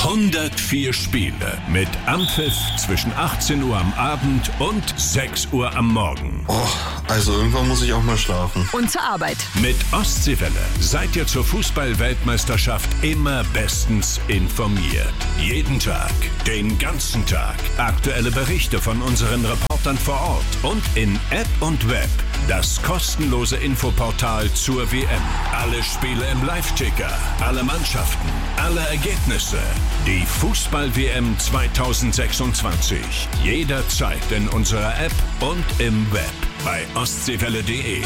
104 Spiele mit Anpfiff zwischen 18 Uhr am Abend und 6 Uhr am Morgen. Oh, also irgendwann muss ich auch mal schlafen. Und zur Arbeit. Mit Ostseewelle seid ihr zur Fußball-Weltmeisterschaft immer bestens informiert. Jeden Tag, den ganzen Tag. Aktuelle Berichte von unseren Reportern vor Ort und in App und Web. Das kostenlose Infoportal zur WM. Alle Spiele im Live-Ticker, alle Mannschaften, alle Ergebnisse. Die Fußball-WM 2026. Jederzeit in unserer App und im Web bei ostseewelle.de.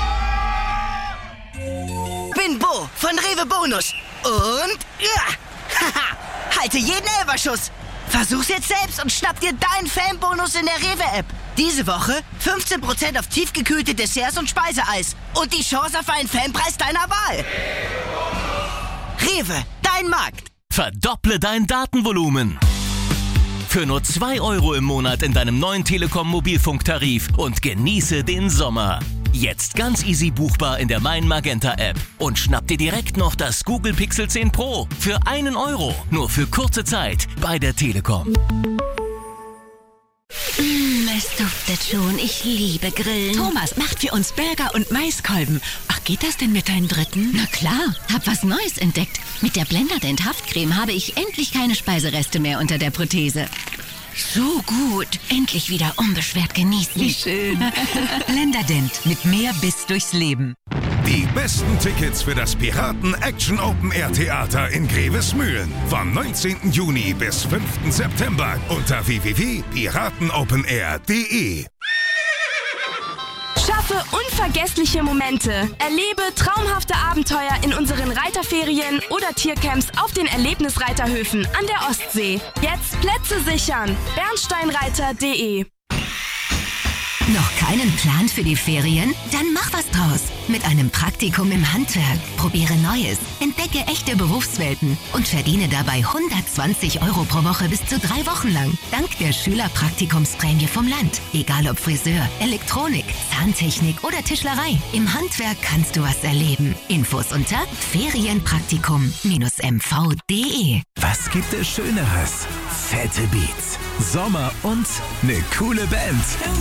Bin Bo von Rewe Bonus. Und ja, halte jeden Elferschuss. Versuch's jetzt selbst und schnapp dir deinen Fanbonus in der Rewe-App. Diese Woche 15% auf tiefgekühlte Desserts und Speiseeis. Und die Chance auf einen Fanpreis deiner Wahl. Rewe, dein Markt. Verdopple dein Datenvolumen. Für nur 2 € im Monat in deinem neuen Telekom-Mobilfunktarif und genieße den Sommer. Jetzt ganz easy buchbar in der Mein Magenta App. Und schnapp dir direkt noch das Google Pixel 10 Pro für 1 €. Nur für kurze Zeit bei der Telekom. Es duftet schon. Ich liebe Grillen. Thomas macht für uns Burger und Maiskolben. Ach, geht das denn mit deinen Dritten? Na klar, hab was Neues entdeckt. Mit der Blenderdent Haftcreme habe ich endlich keine Speisereste mehr unter der Prothese. So gut. Endlich wieder unbeschwert genießen. Wie schön. Blenderdent mit mehr Biss durchs Leben. Die besten Tickets für das Piraten Action Open Air Theater in Grevesmühlen vom 19. Juni bis 5. September unter www.piratenopenair.de. Schaffe unvergessliche Momente. Erlebe traumhafte Abenteuer in unseren Reiterferien oder Tiercamps auf den Erlebnisreiterhöfen an der Ostsee. Jetzt Plätze sichern. bernsteinreiter.de. Noch keinen Plan für die Ferien? Dann mach was draus. Mit einem Praktikum im Handwerk. Probiere Neues, entdecke echte Berufswelten und verdiene dabei 120 € pro Woche bis zu 3 Wochen lang. Dank der Schülerpraktikumsprämie vom Land. Egal ob Friseur, Elektronik, Zahntechnik oder Tischlerei. Im Handwerk kannst du was erleben. Infos unter ferienpraktikum-mv.de. Was gibt es Schöneres? Fette Beats, Sommer und eine coole Band.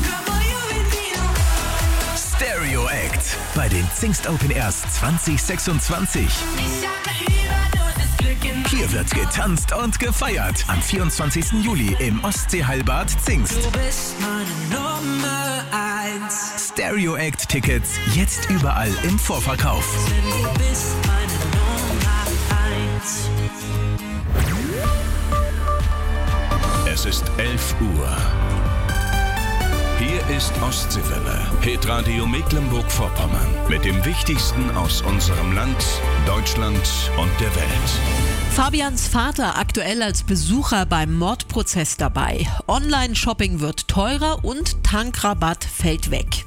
Stereo Act bei den Zingst Open Airs 2026. Hier wird getanzt und gefeiert. Am 24. Juli im Ostseeheilbad Zingst. Stereo Act Tickets jetzt überall im Vorverkauf. Es ist 11 Uhr. Hier ist Ostseewelle, Hitradio Mecklenburg-Vorpommern. Mit dem Wichtigsten aus unserem Land, Deutschland und der Welt. Fabians Vater aktuell als Besucher beim Mordprozess dabei. Online-Shopping wird teurer und Tankrabatt fällt weg.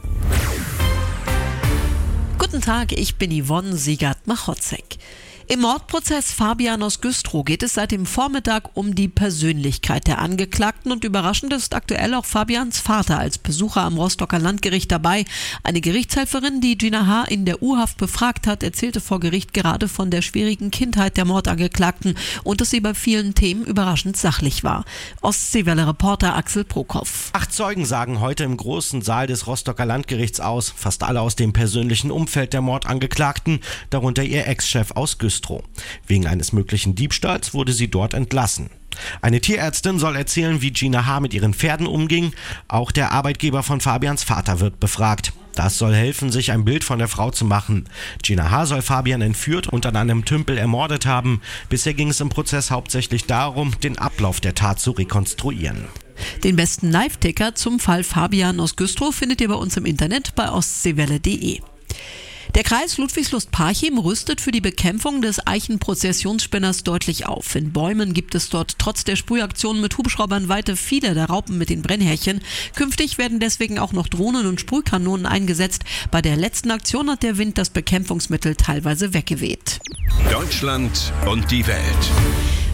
Guten Tag, ich bin Yvonne Siegert-Machotzek. Im Mordprozess Fabian aus Güstrow geht es seit dem Vormittag um die Persönlichkeit der Angeklagten und überraschend ist aktuell auch Fabians Vater als Besucher am Rostocker Landgericht dabei. Eine Gerichtshelferin, die Gina H. in der U-Haft befragt hat, erzählte vor Gericht gerade von der schwierigen Kindheit der Mordangeklagten und dass sie bei vielen Themen überraschend sachlich war. Ostseewelle-Reporter Axel Prokopf. 8 Zeugen sagen heute im großen Saal des Rostocker Landgerichts aus, fast alle aus dem persönlichen Umfeld der Mordangeklagten, darunter ihr Ex-Chef aus Güstrow. Wegen eines möglichen Diebstahls wurde sie dort entlassen. Eine Tierärztin soll erzählen, wie Gina H. mit ihren Pferden umging. Auch der Arbeitgeber von Fabians Vater wird befragt. Das soll helfen, sich ein Bild von der Frau zu machen. Gina H. soll Fabian entführt und an einem Tümpel ermordet haben. Bisher ging es im Prozess hauptsächlich darum, den Ablauf der Tat zu rekonstruieren. Den besten Live-Ticker zum Fall Fabian aus Güstrow findet ihr bei uns im Internet bei ostseewelle.de. Der Kreis Ludwigslust-Parchim rüstet für die Bekämpfung des Eichenprozessionsspinners deutlich auf. In Bäumen gibt es dort trotz der Sprühaktionen mit Hubschraubern weiter viele der Raupen mit den Brennhärchen. Künftig werden deswegen auch noch Drohnen und Sprühkanonen eingesetzt. Bei der letzten Aktion hat der Wind das Bekämpfungsmittel teilweise weggeweht. Deutschland und die Welt.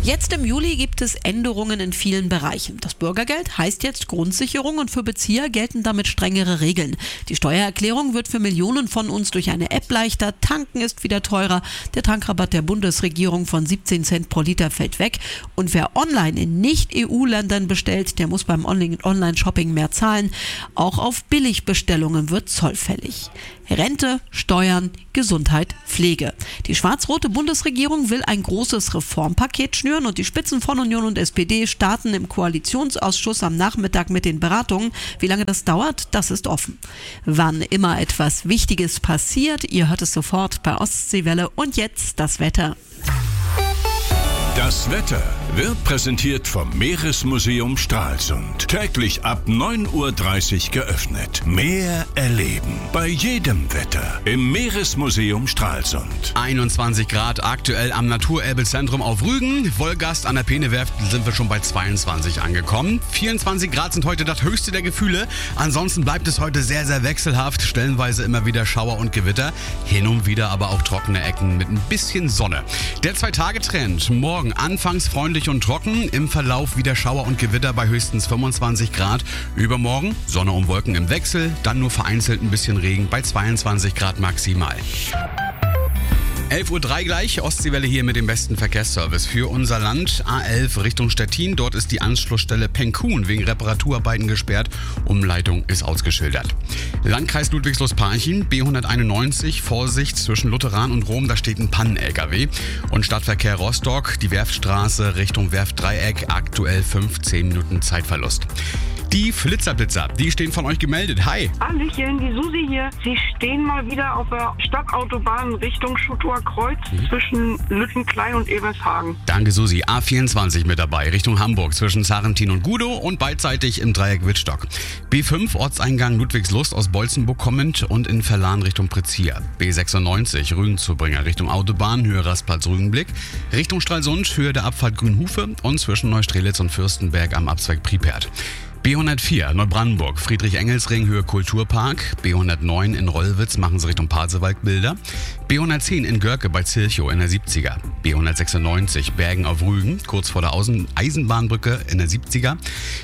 Jetzt im Juli gibt es Änderungen in vielen Bereichen. Das Bürgergeld heißt jetzt Grundsicherung und für Bezieher gelten damit strengere Regeln. Die Steuererklärung wird für Millionen von uns durch eine App leichter. Tanken ist wieder teurer. Der Tankrabatt der Bundesregierung von 17 Cent pro Liter fällt weg. Und wer online in Nicht-EU-Ländern bestellt, der muss beim Online-Shopping mehr zahlen. Auch auf Billigbestellungen wird Zoll fällig. Rente, Steuern, Gesundheit, Pflege. Die schwarz-rote Bundesregierung will ein großes Reformpaket schnüren und die Spitzen von Union und SPD starten im Koalitionsausschuss am Nachmittag mit den Beratungen. Wie lange das dauert, das ist offen. Wann immer etwas Wichtiges passiert, ihr hört es sofort bei Ostseewelle. Und jetzt das Wetter. Das Wetter wird präsentiert vom Meeresmuseum Stralsund. Täglich ab 9:30 Uhr geöffnet. Meer erleben. Bei jedem Wetter. Im Meeresmuseum Stralsund. 21 Grad aktuell am Naturerbezentrum auf Rügen. Wolgast an der Peenewerft sind wir schon bei 22 angekommen. 24 Grad sind heute das höchste der Gefühle. Ansonsten bleibt es heute sehr, sehr wechselhaft. Stellenweise immer wieder Schauer und Gewitter. Hin und wieder aber auch trockene Ecken mit ein bisschen Sonne. Der 2-Tage-Trend. Morgen anfangs freundlich und trocken, im Verlauf wieder Schauer und Gewitter bei höchstens 25 Grad. Übermorgen Sonne und Wolken im Wechsel, dann nur vereinzelt ein bisschen Regen bei 22 Grad maximal. 11:03 Uhr gleich, Ostseewelle hier mit dem besten Verkehrsservice für unser Land. A11 Richtung Stettin, dort ist die Anschlussstelle Penkun wegen Reparaturarbeiten gesperrt. Umleitung ist ausgeschildert. Landkreis Ludwigslust-Parchim, B191, Vorsicht zwischen Lutheran und Rom, da steht ein Pannen-LKW. Und Stadtverkehr Rostock, die Werftstraße Richtung Werftdreieck, aktuell 15 Minuten Zeitverlust. Die Flitzerblitzer, die stehen von euch gemeldet. Hi. Hallöchen, die Susi hier. Sie stehen mal wieder auf der Stadtautobahn Richtung Schuttower Kreuz zwischen Lüttenklein und Ebershagen. Danke Susi. A24 mit dabei, Richtung Hamburg zwischen Sarrentin und Gudow und beidseitig im Dreieck Wittstock. B5 Ortseingang Ludwigslust aus Bolzenburg kommend und in Verlan Richtung Prezir. B96 Rügen-Zubringer Richtung Autobahn, Höhe Rastplatz Rügenblick. Richtung Stralsund, Höhe der Abfahrt Grünhufe und zwischen Neustrelitz und Fürstenberg am Abzweig Priepert. B104 Neubrandenburg, Friedrich-Engels-Ring, Höhe Kulturpark. B109 in Rollwitz machen sie Richtung Pasewalk-Bilder. B110 in Görke bei Zilchow in der 70er. B196 Bergen auf Rügen, kurz vor der Eisenbahnbrücke in der 70er.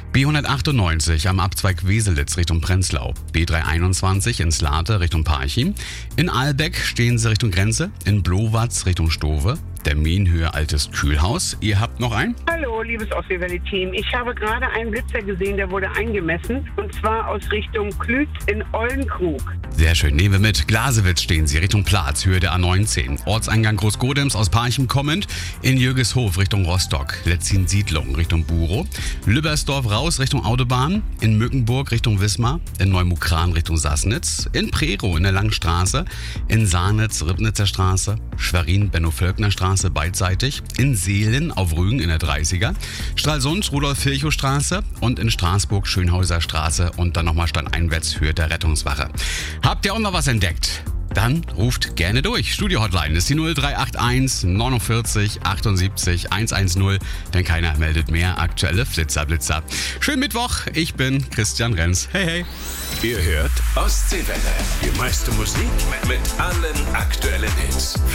B198 am Abzweig Weselitz Richtung Prenzlau. B321 in Slate Richtung Parchim. In Ahlbeck stehen sie Richtung Grenze. In Blowatz Richtung Stove. Terminhöhe Altes Kühlhaus. Ihr habt noch einen? Hallo, liebes Ostseewelle-Team. Ich habe gerade einen Blitzer gesehen, der wurde eingemessen. Und zwar aus Richtung Klütz in Oldenkrug. Sehr schön, nehmen wir mit. Glasewitz stehen sie, Richtung Platz, Höhe der A19. Ortseingang Großgodems aus Parchim kommend. In Jürgeshof Richtung Rostock. Letzin-Siedlung Richtung Burow. Lübbersdorf raus Richtung Autobahn. In Mückenburg Richtung Wismar. In Neumukran Richtung Sassnitz. In Prerow in der Langstraße. In Sahnitz Ribnitzer Straße. Schwerin-Benno-Völkner-Straße beidseitig, in Seelen auf Rügen in der 30er, Stralsund Rudolf-Virchow-Straße und in Straßburg Schönhauser Straße und dann nochmal standeinwärts Höhe der Rettungswache. Habt ihr auch noch was entdeckt? Dann ruft gerne durch. Studio-Hotline ist die 0381 49 78 110, denn keiner meldet mehr. Aktuelle Flitzer. Schönen Mittwoch, ich bin Christian Renz. Hey, hey. Ihr hört Ostseewelle. Die meiste Musik mit allen aktuellen Hits.